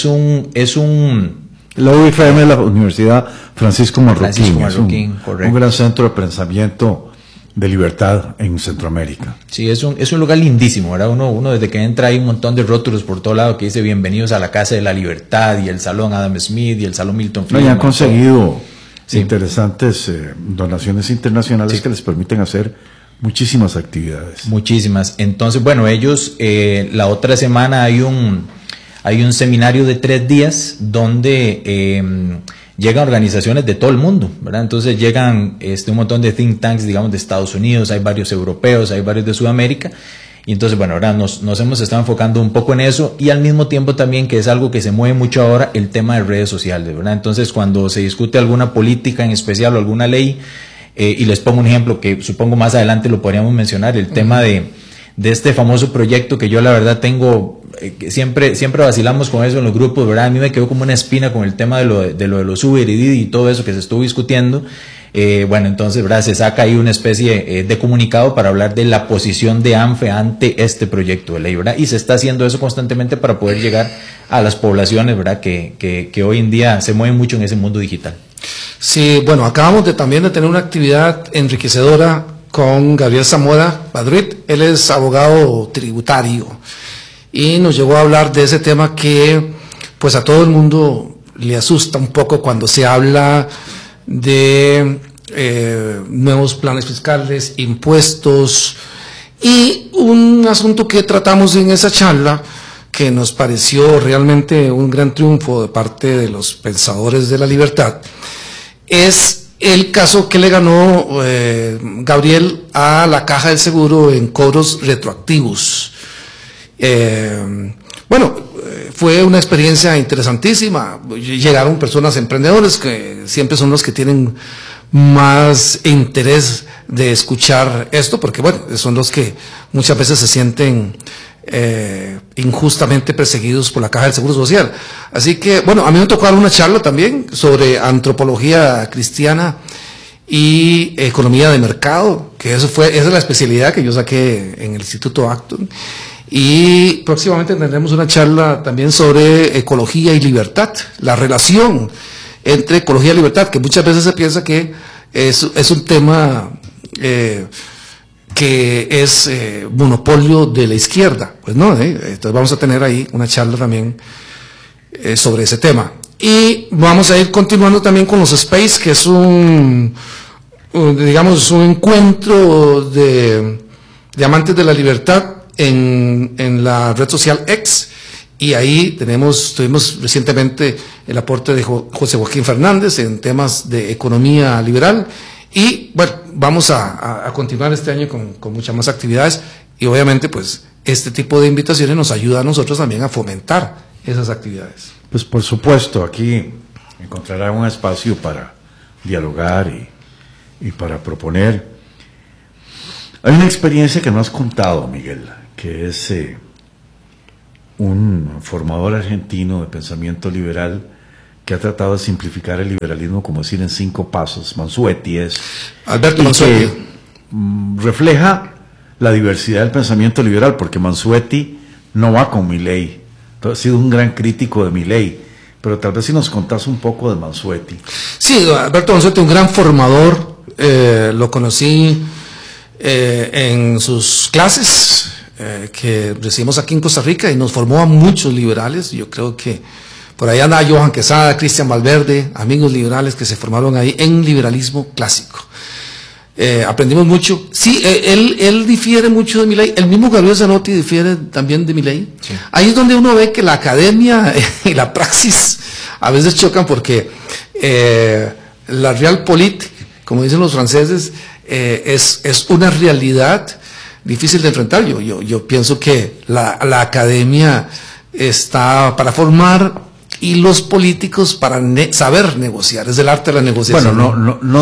UFM es la Universidad Francisco Marroquín, correcto. Un gran centro de pensamiento de libertad en Centroamérica. Sí, es un lugar lindísimo, ¿verdad? Uno desde que entra hay un montón de rótulos por todo lado que dice bienvenidos a la Casa de la Libertad, y el Salón Adam Smith, y el Salón Milton Friedman. Y han conseguido interesantes donaciones internacionales que les permiten hacer muchísimas actividades. Muchísimas. Entonces, bueno, ellos, la otra semana hay un seminario de 3 días donde llegan organizaciones de todo el mundo, ¿verdad? Entonces llegan un montón de think tanks, digamos, de Estados Unidos, hay varios europeos, hay varios de Sudamérica, y entonces, bueno, ahora nos hemos estado enfocando un poco en eso, y al mismo tiempo también, que es algo que se mueve mucho ahora, el tema de redes sociales, ¿verdad? Entonces, cuando se discute alguna política en especial o alguna ley, y les pongo un ejemplo que supongo más adelante lo podríamos mencionar, el tema de este famoso proyecto que yo la verdad tengo, siempre vacilamos con eso en los grupos, ¿verdad? A mí me quedó como una espina con el tema de lo de los Uber y Didi y todo eso que se estuvo discutiendo. Bueno, entonces, ¿verdad?, se saca ahí una especie de comunicado para hablar de la posición de ANFE ante este proyecto de ley, ¿verdad? Y se está haciendo eso constantemente para poder llegar a las poblaciones, ¿verdad?, que hoy en día se mueven mucho en ese mundo digital. Sí, bueno, acabamos también de tener una actividad enriquecedora con Gabriel Zamora Madrid. Él es abogado tributario y nos llegó a hablar de ese tema que pues a todo el mundo le asusta un poco cuando se habla de nuevos planes fiscales, impuestos, y un asunto que tratamos en esa charla que nos pareció realmente un gran triunfo de parte de los pensadores de la libertad es el caso que le ganó Gabriel a la Caja del Seguro en cobros retroactivos. Fue una experiencia interesantísima. Llegaron personas emprendedores que siempre son los que tienen más interés de escuchar esto, porque bueno, son los que muchas veces se sienten injustamente perseguidos por la Caja del Seguro Social. Así que, bueno, a mí me tocó dar una charla también sobre antropología cristiana y economía de mercado, que esa es la especialidad que yo saqué en el Instituto Acton. Y próximamente tendremos una charla también sobre ecología y libertad, la relación entre ecología y libertad, que muchas veces se piensa que es un tema que es monopolio de la izquierda. Pues no, entonces vamos a tener ahí una charla también sobre ese tema. Y vamos a ir continuando también con los Space, que es un encuentro de amantes de la libertad en la red social X, y ahí tuvimos recientemente el aporte de José Joaquín Fernández en temas de economía liberal, y bueno, vamos a continuar este año con muchas más actividades, y obviamente pues este tipo de invitaciones nos ayuda a nosotros también a fomentar esas actividades. Pues por supuesto, aquí encontrarán un espacio para dialogar y para proponer. Hay una experiencia que no has contado, Miguel, que es un formador argentino de pensamiento liberal que ha tratado de simplificar el liberalismo, como decir, en 5 pasos. Mansuetti es. Alberto Mansuetti. Que refleja la diversidad del pensamiento liberal, porque Mansuetti no va con Milei. Ha sido un gran crítico de Milei, pero tal vez si nos contás un poco de Mansuetti. Sí, Alberto Mansuetti, un gran formador, lo conocí en sus clases que recibimos aquí en Costa Rica y nos formó a muchos liberales. Yo creo que por ahí anda Johan Quesada, Cristian Valverde, amigos liberales que se formaron ahí en liberalismo clásico. Aprendimos mucho. Sí, él difiere mucho de Milei. El mismo Gabriel Zanotti difiere también de Milei. Sí. Ahí es donde uno ve que la academia y la praxis a veces chocan, porque la realpolitik, como dicen los franceses, es una realidad difícil de enfrentar. Yo pienso que la academia está para formar y los políticos para saber negociar. Es el arte de la negociación. Bueno, no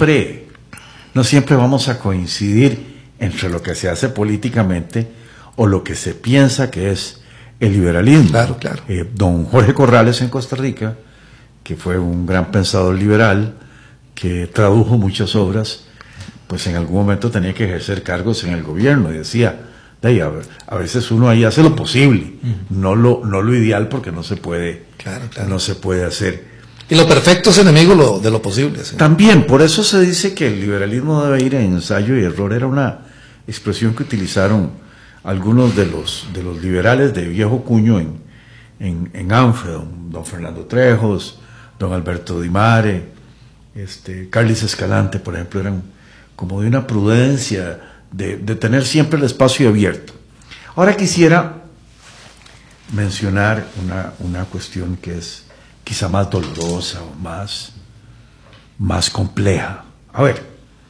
siempre vamos a coincidir entre lo que se hace políticamente o lo que se piensa que es el liberalismo. Claro, claro. Don Jorge Corrales en Costa Rica, que fue un gran pensador liberal, que tradujo muchas obras, pues en algún momento tenía que ejercer cargos en el gobierno y decía, a veces uno ahí hace lo posible, no lo ideal, porque no se puede, no se puede hacer. Y lo perfecto es enemigo de lo posible. ¿Sí? También, por eso se dice que el liberalismo debe ir en ensayo y error. Era una expresión que utilizaron algunos de los liberales de viejo cuño en ANFE, don Fernando Trejos, don Alberto Di Mare, Carlos Escalante, por ejemplo, eran como de una prudencia, de tener siempre el espacio abierto. Ahora quisiera mencionar una cuestión que es quizá más dolorosa o más compleja. A ver,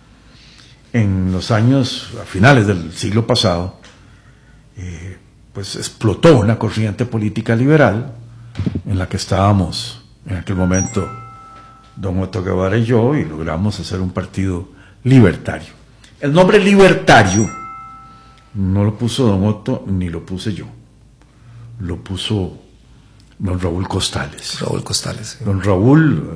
en los años, a finales del siglo pasado, pues explotó una corriente política liberal en la que estábamos en aquel momento don Otto Guevara y yo, y logramos hacer un partido libertario. El nombre libertario no lo puso don Otto ni lo puse yo, lo puso don Raúl Costales. Raúl Costales. Sí. Don Raúl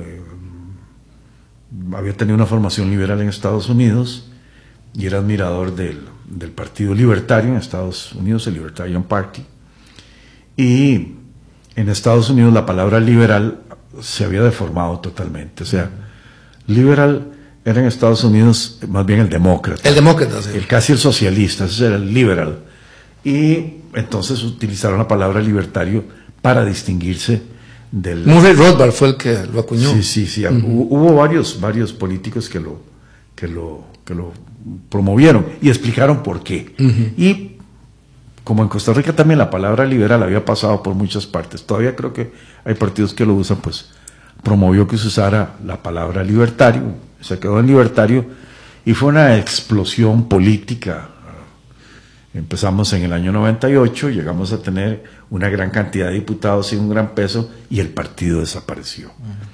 había tenido una formación liberal en Estados Unidos y era admirador del Partido Libertario en Estados Unidos, el Libertarian Party. Y en Estados Unidos la palabra liberal se había deformado totalmente. O sea, liberal era en Estados Unidos más bien el demócrata. El demócrata, sí. Casi el socialista, ese era el liberal. Y entonces utilizaron la palabra libertario para distinguirse del... Murray Rothbard fue el que lo acuñó. Sí. Hubo varios políticos que lo promovieron y explicaron por qué. Y como en Costa Rica también la palabra liberal había pasado por muchas partes, todavía creo que hay partidos que lo usan, pues promovió que se usara la palabra libertario, se quedó en libertario y fue una explosión política. Empezamos en el año 98, llegamos a tener una gran cantidad de diputados y un gran peso, y el partido desapareció.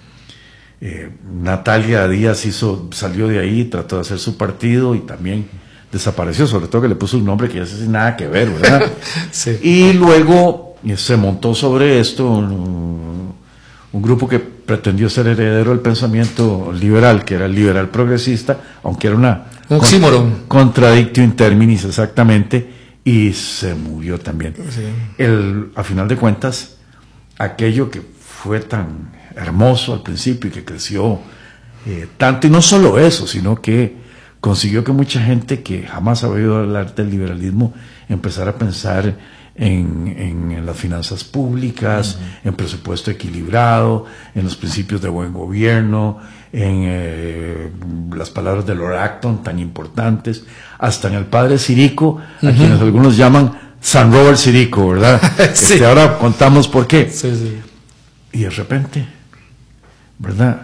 Natalia Díaz salió de ahí, trató de hacer su partido y también desapareció, sobre todo que le puso un nombre que ya sin nada que ver, ¿verdad? Sí. Y luego se montó sobre esto un grupo que pretendió ser heredero del pensamiento liberal, que era el liberal progresista, aunque era una contradictio in terminis, exactamente, y se murió también. Sí. A final de cuentas, aquello que fue tan hermoso al principio y que creció tanto, y no solo eso, sino que consiguió que mucha gente que jamás había oído hablar del liberalismo empezara a pensar en las finanzas públicas, en presupuesto equilibrado, en los principios de buen gobierno, en las palabras de Lord Acton tan importantes, hasta en el padre Sirico, a quienes algunos llaman San Robert Sirico, ¿verdad? Sí. Ahora contamos por qué. Sí. Y de repente, ¿verdad?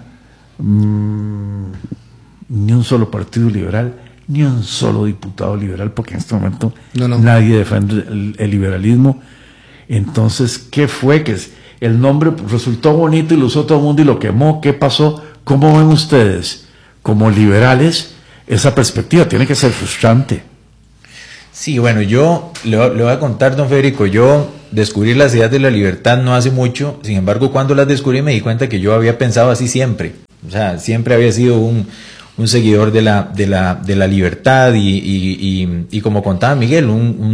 Ni un solo partido liberal, ni un solo diputado liberal, porque en este momento nadie defiende el liberalismo. Entonces, ¿qué fue? Que el nombre resultó bonito y lo usó todo el mundo y lo quemó. ¿Qué pasó? ¿Cómo ven ustedes, como liberales, esa perspectiva? Tiene que ser frustrante. Sí, bueno, yo le voy a contar, don Federico, yo descubrí las ideas de la libertad no hace mucho, sin embargo, cuando las descubrí me di cuenta que yo había pensado así siempre, o sea, siempre había sido un seguidor de la libertad y como contaba Miguel,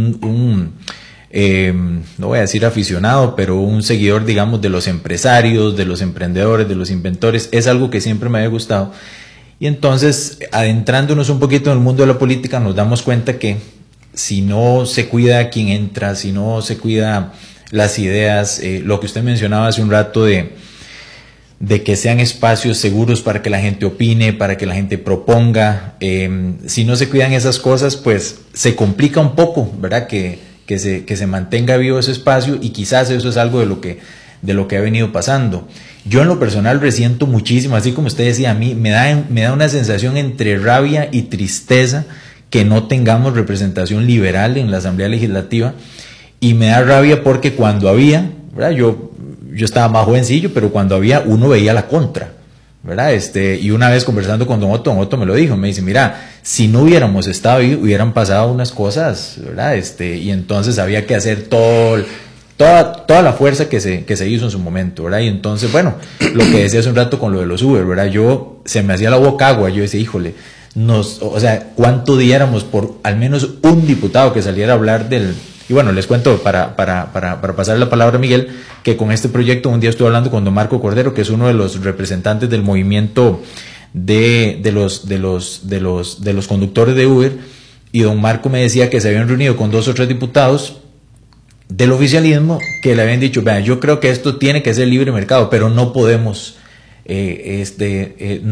no voy a decir aficionado, pero un seguidor, digamos, de los empresarios, de los emprendedores, de los inventores, es algo que siempre me había gustado. Y entonces, adentrándonos un poquito en el mundo de la política, nos damos cuenta que si no se cuida a quien entra, si no se cuida las ideas, lo que usted mencionaba hace un rato de que sean espacios seguros para que la gente opine, para que la gente proponga, si no se cuidan esas cosas, pues se complica un poco, ¿verdad? Que se mantenga vivo ese espacio, y quizás eso es algo de lo que ha venido pasando. Yo en lo personal resiento muchísimo, así como usted decía, a mí me da una sensación entre rabia y tristeza que no tengamos representación liberal en la Asamblea Legislativa, y me da rabia porque cuando había, ¿verdad? Yo estaba más jovencillo, pero cuando había, uno veía la contra, ¿verdad? Y una vez conversando con don Otto me lo dijo, me dice, mira, si no hubiéramos estado ahí, hubieran pasado unas cosas, ¿verdad? Y entonces había que hacer toda la fuerza que se hizo en su momento, ¿verdad? Y entonces, bueno, lo que decía hace un rato con lo de los Uber, ¿verdad? Se me hacía la boca agua, yo decía, híjole, o sea, ¿cuánto diéramos por al menos un diputado que saliera a hablar del... Y bueno, les cuento para pasar la palabra a Miguel, que con este proyecto un día estuve hablando con don Marco Cordero, que es uno de los representantes del movimiento de los conductores de Uber, y don Marco me decía que se habían reunido con 2 o 3 diputados del oficialismo que le habían dicho, vean, yo creo que esto tiene que ser libre mercado, pero no podemos... desde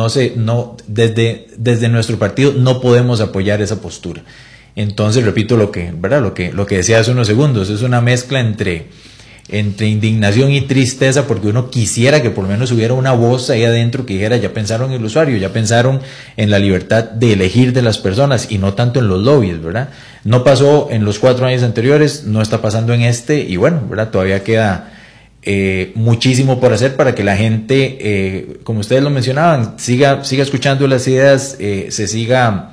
nuestro partido no podemos apoyar esa postura. Entonces repito lo que decía hace unos segundos, es una mezcla entre indignación y tristeza, porque uno quisiera que por lo menos hubiera una voz ahí adentro que dijera, ya pensaron en el usuario, ya pensaron en la libertad de elegir de las personas y no tanto en los lobbies, ¿verdad? No pasó en los 4 años anteriores, no está pasando en y bueno, ¿verdad? Todavía queda muchísimo por hacer para que la gente, como ustedes lo mencionaban, siga escuchando las ideas, se siga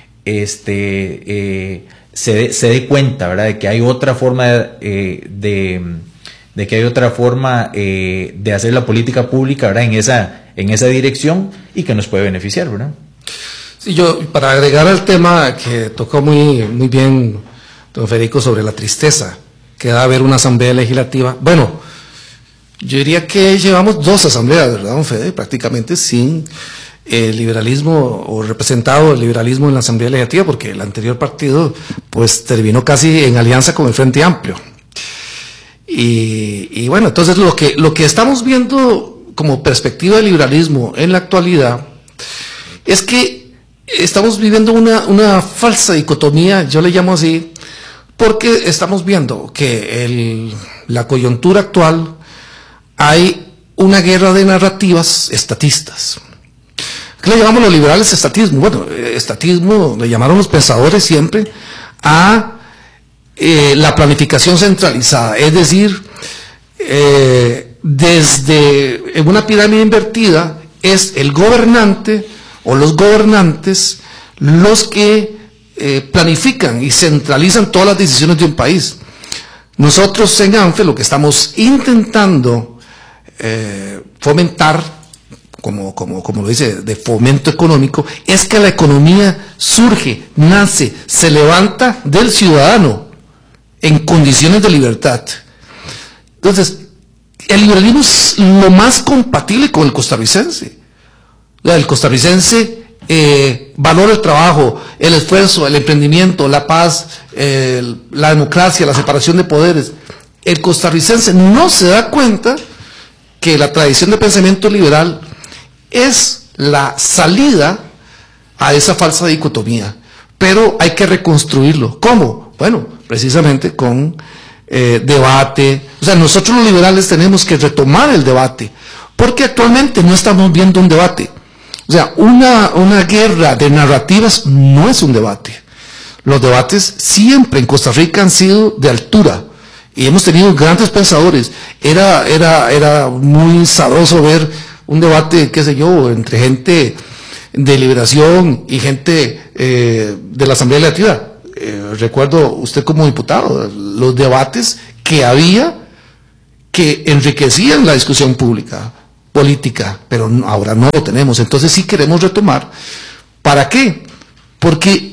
se dé cuenta, ¿verdad? De que hay otra forma de hacer la política pública, ¿verdad? En esa dirección, y que nos puede beneficiar, ¿verdad? Sí, yo, para agregar al tema que tocó muy bien don Federico sobre la tristeza que da haber una asamblea legislativa, bueno, yo diría que llevamos 2 asambleas, ¿verdad, don Fede? Prácticamente sin el liberalismo, o representado el liberalismo en la asamblea legislativa, porque el anterior partido pues terminó casi en alianza con el Frente Amplio. Y bueno, entonces lo que estamos viendo como perspectiva del liberalismo en la actualidad es que estamos viviendo una falsa dicotomía, yo le llamo así, porque estamos viendo que la coyuntura actual hay una guerra de narrativas estatistas. ¿Qué le llamamos los liberales? Estatismo. Bueno, estatismo le llamaron los pensadores siempre a la planificación centralizada, es decir, desde en una pirámide invertida es el gobernante o los gobernantes los que planifican y centralizan todas las decisiones de un país. Nosotros en ANFE lo que estamos intentando fomentar, como lo dice, de fomento económico, es que la economía surge, nace, se levanta del ciudadano en condiciones de libertad. Entonces, el liberalismo es lo más compatible con el costarricense. El costarricense valora el trabajo, el esfuerzo, el emprendimiento, la paz, la democracia, la separación de poderes. El costarricense no se da cuenta que la tradición de pensamiento liberal es la salida a esa falsa dicotomía, pero hay que reconstruirlo. ¿Cómo? Bueno, precisamente con debate. O sea, nosotros los liberales tenemos que retomar el debate, porque actualmente no estamos viendo un debate. O sea, una guerra de narrativas no es un debate. Los debates siempre en Costa Rica han sido de altura, y hemos tenido grandes pensadores. Era muy sabroso ver un debate, qué sé yo, entre gente de Liberación y gente de la Asamblea Legislativa. recuerdo usted como diputado, los debates que había que enriquecían la discusión pública, política, pero ahora no lo tenemos. Entonces sí queremos retomar. ¿Para qué? Porque,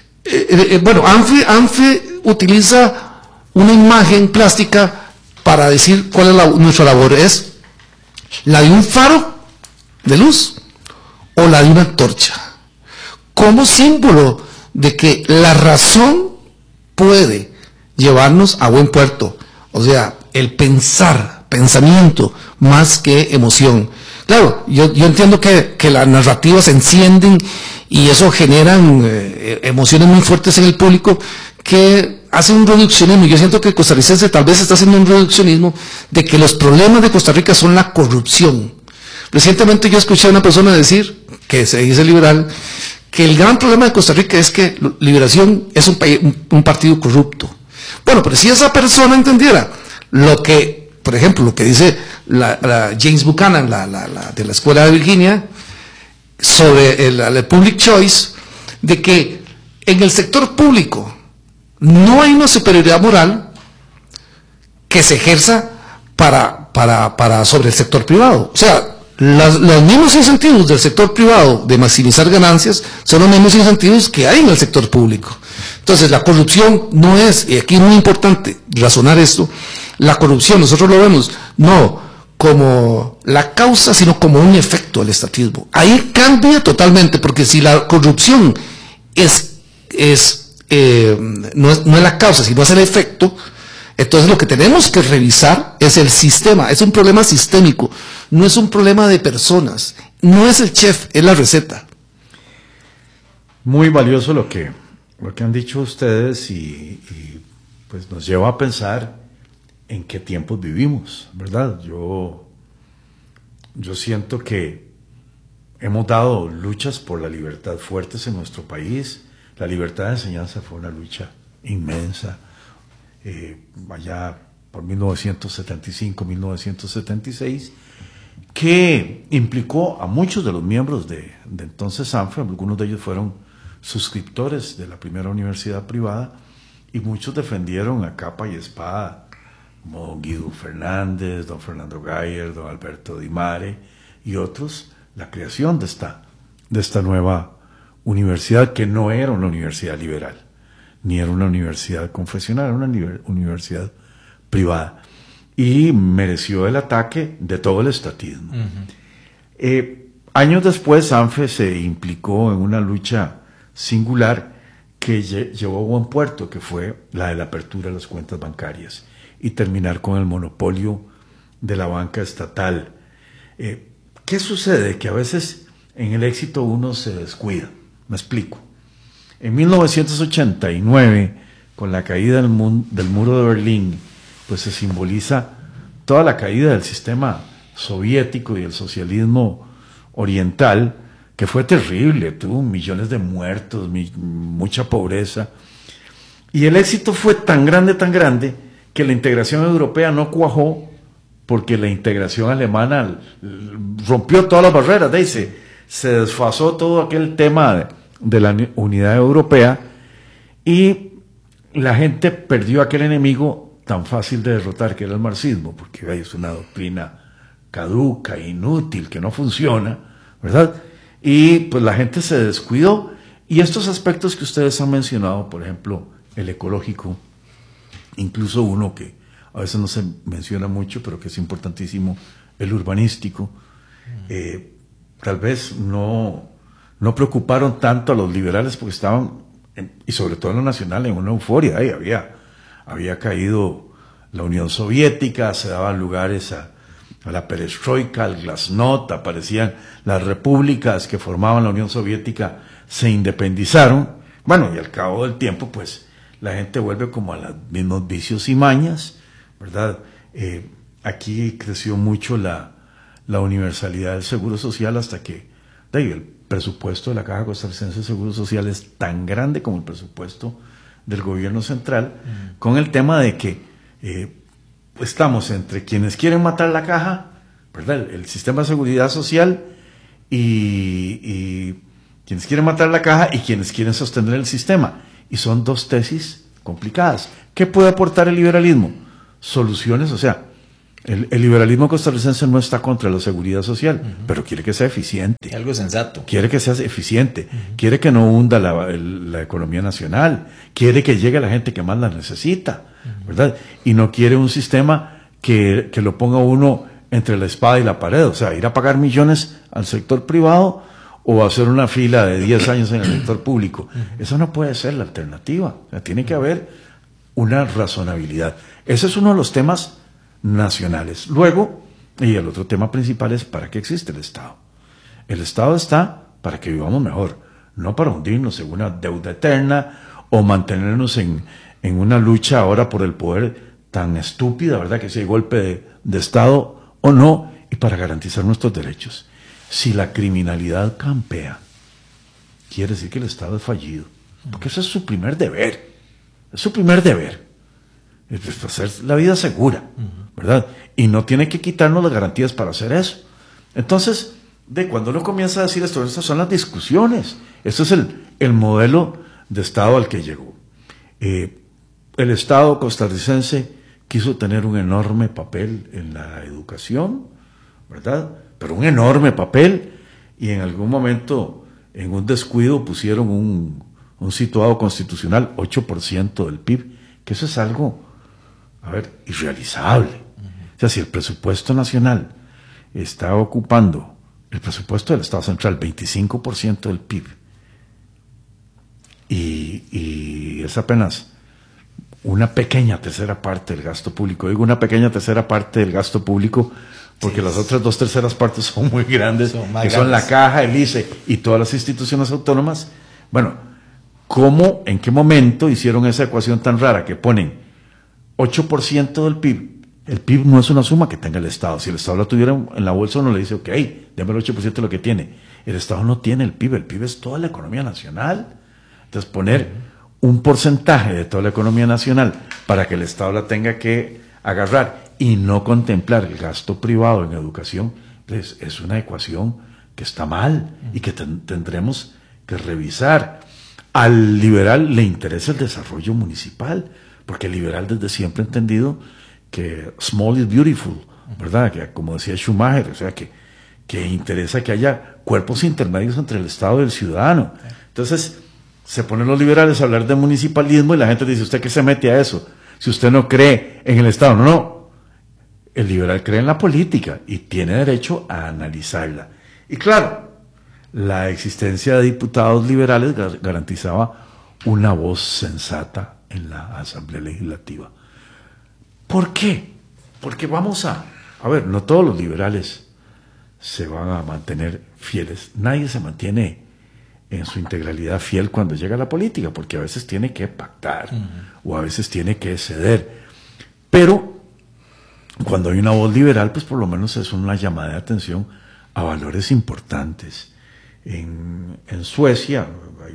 ANFE utiliza una imagen plástica para decir cuál es nuestra labor. Es la de un faro de luz o la de una antorcha, como símbolo de que la razón puede llevarnos a buen puerto. O sea, el pensamiento más que emoción. Claro, yo entiendo que las narrativas se encienden y eso generan emociones muy fuertes en el público que hacen un reduccionismo. Yo siento que el costarricense tal vez está haciendo un reduccionismo de que los problemas de Costa Rica son la corrupción. Recientemente yo escuché a una persona decir, que se dice liberal, que el gran problema de Costa Rica es que Liberación es un partido corrupto. Bueno, pero si esa persona entendiera lo que, por ejemplo, lo que dice la James Buchanan, de la Escuela de Virginia, sobre el public choice, de que en el sector público no hay una superioridad moral que se ejerza sobre el sector privado. O sea, los mismos incentivos del sector privado de maximizar ganancias son los mismos incentivos que hay en el sector público. Entonces, la corrupción no es, y aquí es muy importante razonar esto, la corrupción nosotros lo vemos no como la causa, sino como un efecto del estatismo. Ahí cambia totalmente, porque si la corrupción no es la causa, sino es el efecto, entonces lo que tenemos que revisar es el sistema. Es un problema sistémico, no es un problema de personas, no es el chef, es la receta. Muy valioso lo que han dicho ustedes y pues nos lleva a pensar en qué tiempos vivimos, ¿verdad? Yo siento que hemos dado luchas por la libertad fuertes en nuestro país. La libertad de enseñanza fue una lucha inmensa, allá por 1975, 1976, que implicó a muchos de los miembros de entonces ANFE. Algunos de ellos fueron suscriptores de la primera universidad privada y muchos defendieron a capa y espada, como don Guido Fernández, don Fernando Gayer, don Alberto Di Mare y otros, la creación de esta nueva universidad, que no era una universidad liberal, ni era una universidad confesional, era una universidad privada, y mereció el ataque de todo el estatismo. Años después, ANFE se implicó en una lucha singular que llevó a buen puerto, que fue la de la apertura de las cuentas bancarias y terminar con el monopolio de la banca estatal. ¿Qué sucede? Que a veces en el éxito uno se descuida. Me explico. En 1989, con la caída del muro de Berlín, pues se simboliza toda la caída del sistema soviético y el socialismo oriental, que fue terrible, tuvo millones de muertos, mucha pobreza, y el éxito fue tan grande, que la integración europea no cuajó, porque la integración alemana rompió todas las barreras, se desfasó todo aquel tema de la unidad europea, y la gente perdió aquel enemigo tan fácil de derrotar que era el marxismo, porque es una doctrina caduca, inútil, que no funciona, ¿verdad? Y pues la gente se descuidó, y estos aspectos que ustedes han mencionado, por ejemplo, el ecológico, incluso uno que a veces no se menciona mucho, pero que es importantísimo, el urbanístico, tal vez no preocuparon tanto a los liberales porque estaban, y sobre todo en lo nacional, en una euforia. Ahí había caído la Unión Soviética, se daban lugares a la perestroika, al glasnost, aparecían las repúblicas que formaban la Unión Soviética, se independizaron. Bueno, y al cabo del tiempo, pues, la gente vuelve como a los mismos vicios y mañas, ¿verdad? Aquí creció mucho la universalidad del Seguro Social, hasta que el presupuesto de la Caja Costarricense de Seguro Social es tan grande como el presupuesto del gobierno central, con el tema de que estamos entre quienes quieren matar la caja, ¿verdad? El sistema de seguridad social, y quienes quieren matar la caja y quienes quieren sostener el sistema. Y son dos tesis complicadas. ¿Qué puede aportar el liberalismo? Soluciones, o sea, el liberalismo costarricense no está contra la seguridad social, pero quiere que sea eficiente. Algo sensato. Quiere que sea eficiente, quiere que no hunda la economía nacional, quiere que llegue a la gente que más la necesita, ¿verdad? Y no quiere un sistema que lo ponga uno entre la espada y la pared, o sea, ir a pagar millones al sector privado o hacer una fila de 10 años en el sector público. Eso no puede ser la alternativa. O sea, tiene que haber una razonabilidad. Ese es uno de los temas nacionales. Luego, y el otro tema principal es ¿para qué existe el Estado? El Estado está para que vivamos mejor, no para hundirnos en una deuda eterna o mantenernos en una lucha ahora por el poder tan estúpida, ¿verdad? Que si hay golpe de Estado o no, y para garantizar nuestros derechos. Si la criminalidad campea, quiere decir que el Estado es fallido, porque ese es su primer deber, es su primer deber, es hacer la vida segura, ¿verdad? Y no tiene que quitarnos las garantías para hacer eso. Entonces, cuando uno comienza a decir esto, estas son las discusiones, esto es el modelo de Estado al que llegó. El Estado costarricense quiso tener un enorme papel en la educación, ¿verdad? Pero un enorme papel, y en algún momento, en un descuido, pusieron un situado constitucional, 8% del PIB, que eso es algo, irrealizable. O sea, si el presupuesto nacional está ocupando, el presupuesto del Estado Central, 25% del PIB, y es apenas una pequeña tercera parte del gasto público. Digo una pequeña tercera parte del gasto público porque las otras 2/3 partes son muy grandes, son la Caja, el ICE y todas las instituciones autónomas. Bueno, ¿en qué momento hicieron esa ecuación tan rara que ponen 8% del PIB? El PIB no es una suma que tenga el Estado. Si el Estado la tuviera en la bolsa, uno le dice, ok, déme el 8% de lo que tiene. El Estado no tiene el PIB es toda la economía nacional. Entonces poner un porcentaje de toda la economía nacional para que el Estado la tenga que agarrar y no contemplar el gasto privado en educación, pues es una ecuación que está mal y que tendremos que revisar. Al liberal le interesa el desarrollo municipal, porque el liberal desde siempre ha entendido que small is beautiful, ¿verdad? Que, como decía Schumacher, o sea, que interesa que haya cuerpos intermedios entre el Estado y el ciudadano. Entonces, se ponen los liberales a hablar de municipalismo y la gente dice, ¿usted qué se mete a eso? Si usted no cree en el Estado. No. El liberal cree en la política y tiene derecho a analizarla. Y claro, la existencia de diputados liberales garantizaba una voz sensata en la Asamblea Legislativa. ¿Por qué? Porque vamos a ver, no todos los liberales se van a mantener fieles. Nadie se mantiene en su integralidad fiel cuando llega a la política, porque a veces tiene que pactar o a veces tiene que ceder. Pero cuando hay una voz liberal, pues por lo menos es una llamada de atención a valores importantes. En Suecia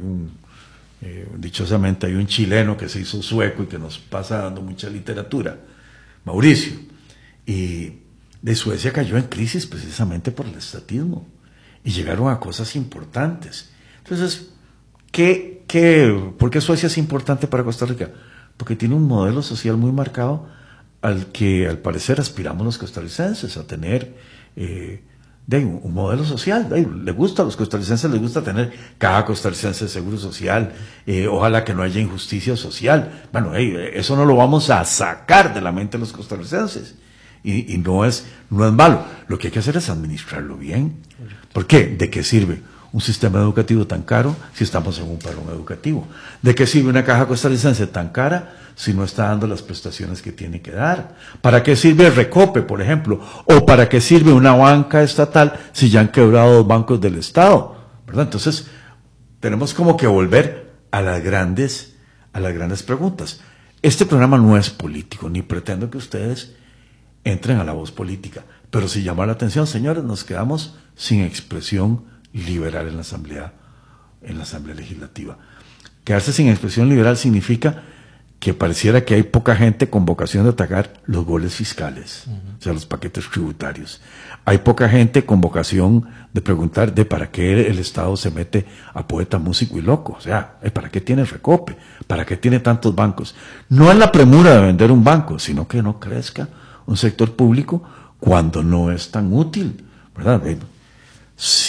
dichosamente hay un chileno que se hizo sueco y que nos pasa dando mucha literatura, Mauricio, y de Suecia cayó en crisis precisamente por el estatismo y llegaron a cosas importantes. Entonces, ¿por qué Suecia es importante para Costa Rica? Porque tiene un modelo social muy marcado al que al parecer aspiramos los costarricenses a tener un modelo social. Le gusta a los costarricenses, les gusta tener cada costarricense seguro social, ojalá que no haya injusticia social. Bueno, eso no lo vamos a sacar de la mente de los costarricenses y no es malo. Lo que hay que hacer es administrarlo bien. ¿Por qué? ¿De qué sirve un sistema educativo tan caro si estamos en un parón educativo? ¿De qué sirve una caja costarricense tan cara si no está dando las prestaciones que tiene que dar? ¿Para qué sirve el Recope, por ejemplo? ¿O para qué sirve una banca estatal si ya han quebrado 2 bancos del Estado? ¿Verdad? Entonces, tenemos como que volver a las grandes preguntas. Este programa no es político, ni pretendo que ustedes entren a la voz política, pero si llama la atención, señores, nos quedamos sin expresión liberal en la Asamblea Legislativa. Quedarse sin expresión liberal significa que pareciera que hay poca gente con vocación de atacar los goles fiscales, o sea, los paquetes tributarios. Hay poca gente con vocación de preguntar de para qué el Estado se mete a poeta, músico y loco. O sea, ¿para qué tiene Recope? ¿Para qué tiene tantos bancos? No es la premura de vender un banco, sino que no crezca un sector público cuando no es tan útil, ¿verdad?